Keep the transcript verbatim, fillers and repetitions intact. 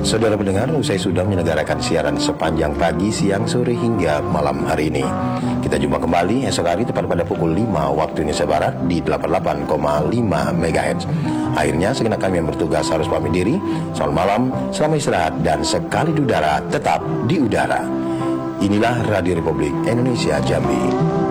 Saudara pendengar, usai sudah menyelenggarakan siaran sepanjang pagi, siang, sore hingga malam hari ini. Kita jumpa kembali esok hari tepat pada pukul lima waktu Indonesia Barat di delapan puluh delapan koma lima megahertz. Akhirnya segenap kami yang bertugas harus pamit diri. Selamat malam, selamat istirahat, dan sekali di udara tetap di udara. Inilah Radio Republik Indonesia Jambi.